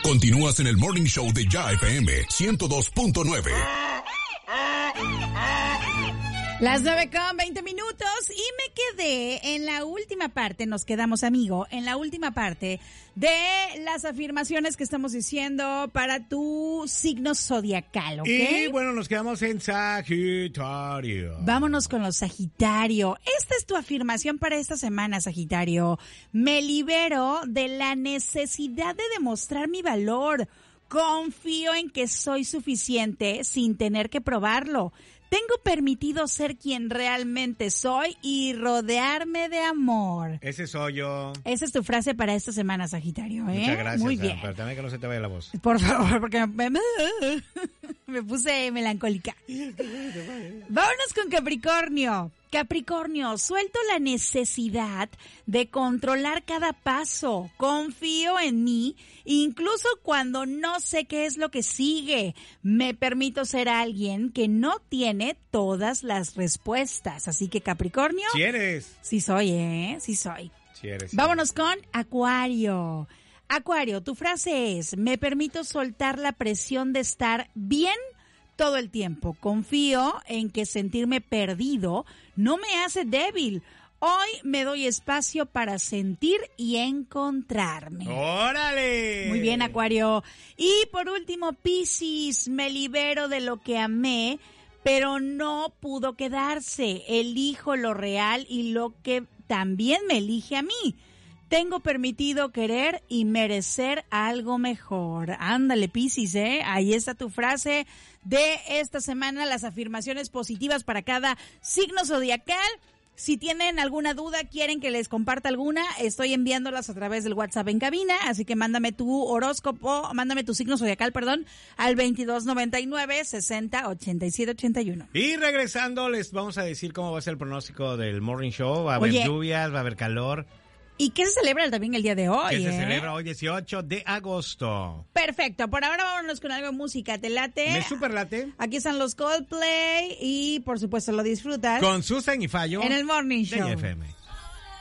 Continúas en el Morning Show de Ya FM 102.9. Las 9:20 y me quedé en la última parte, nos quedamos, amigo, en la última parte de las afirmaciones que estamos diciendo para tu signo zodiacal, ¿ok? Y bueno, nos quedamos en Sagitario. Vámonos con los Sagitario. Esta es tu afirmación para esta semana, Sagitario. Me libero de la necesidad de demostrar mi valor. Confío en que soy suficiente sin tener que probarlo. Tengo permitido ser quien realmente soy y rodearme de amor. Ese soy yo. Esa es tu frase para esta semana, Sagitario, ¿eh? Muchas gracias. Muy bien. Pero también que no se te vaya la voz. Por favor, porque me puse melancólica. Vámonos con Capricornio. Capricornio, suelto la necesidad de controlar cada paso. Confío en mí, incluso cuando no sé qué es lo que sigue. Me permito ser alguien que no tiene todas las respuestas. Así que, Capricornio... ¿Sí eres? Sí soy, ¿eh? Sí soy. Sí eres. Vámonos con Acuario. Acuario, tu frase es: me permito soltar la presión de estar bien todo el tiempo. Confío en que sentirme perdido no me hace débil. Hoy me doy espacio para sentir y encontrarme. ¡Órale! Muy bien, Acuario. Y por último, Piscis, me libero de lo que amé, pero no pudo quedarse. Elijo lo real y lo que también me elige a mí. Tengo permitido querer y merecer algo mejor. Ándale, Piscis, ¿eh? Ahí está tu frase de esta semana, las afirmaciones positivas para cada signo zodiacal. Si tienen alguna duda, quieren que les comparta alguna, estoy enviándolas a través del WhatsApp en cabina, así que mándame tu horóscopo, mándame tu signo zodiacal, al 2299-608781. Y regresando, les vamos a decir cómo va a ser el pronóstico del Morning Show. Va a haber lluvias, va a haber calor. ¿Y qué se celebra también el día de hoy? Que se celebra hoy, 18 de agosto. Perfecto, por ahora vámonos con algo de música. ¿Te late? Me super late. Aquí están los Coldplay y por supuesto lo disfrutas. Con Susan y Fallo. En el Morning Show. De FM.